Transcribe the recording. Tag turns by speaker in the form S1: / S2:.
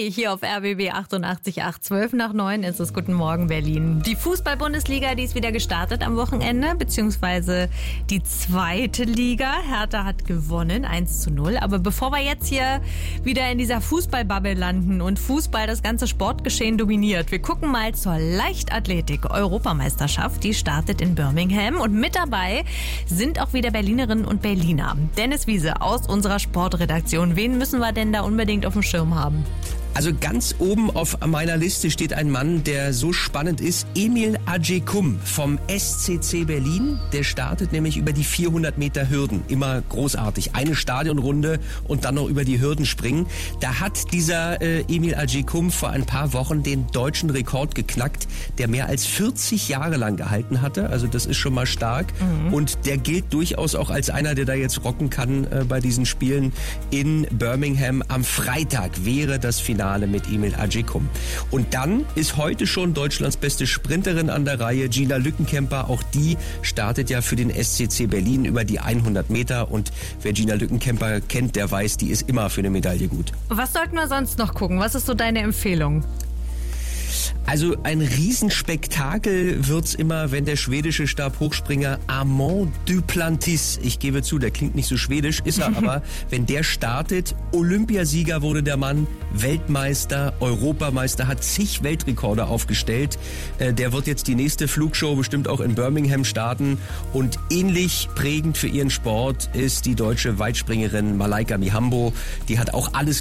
S1: Steffi hier auf RBB 88.8. 12:12 ist es. Guten Morgen, Berlin. Die Fußball-Bundesliga, die ist wieder gestartet am Wochenende, beziehungsweise die zweite Liga. Hertha hat gewonnen, 1:0. Aber bevor wir jetzt hier wieder in dieser Fußballbubble landen und Fußball das ganze Sportgeschehen dominiert, wir gucken mal zur Leichtathletik-Europameisterschaft. Die startet in Birmingham und mit dabei sind auch wieder Berlinerinnen und Berliner. Dennis Wiese aus unserer Sportredaktion. Wen müssen wir denn da unbedingt auf dem Schirm haben?
S2: Also ganz oben auf meiner Liste steht ein Mann, der so spannend ist. Emil Acıkum vom SCC Berlin. Der startet nämlich über die 400 Meter Hürden. Immer großartig. Eine Stadionrunde und dann noch über die Hürden springen. Da hat dieser Emil Acıkum vor ein paar Wochen den deutschen Rekord geknackt, der mehr als 40 Jahre lang gehalten hatte. Also das ist schon mal stark. Und der gilt durchaus auch als einer, der da jetzt rocken kann bei diesen Spielen in Birmingham. Am Freitag wäre das Finale mit Emil Acıkum. Und dann ist heute schon Deutschlands beste Sprinterin an der Reihe, Gina Lückenkämper. Auch die startet ja für den SCC Berlin über die 100 Meter. Und wer Gina Lückenkämper kennt, der weiß, die ist immer für eine Medaille gut.
S1: Was sollten wir sonst noch gucken? Was ist so deine Empfehlung?
S2: Also ein Riesenspektakel wird's immer, wenn der schwedische Stabhochspringer Armand Duplantis, ich gebe zu, der klingt nicht so schwedisch, ist er aber, wenn der startet, Olympiasieger wurde der Mann, Weltmeister, Europameister, hat zig Weltrekorde aufgestellt. Der wird jetzt die nächste Flugshow bestimmt auch in Birmingham starten und ähnlich prägend für ihren Sport ist die deutsche Weitspringerin Malaika Mihambo. Die hat auch alles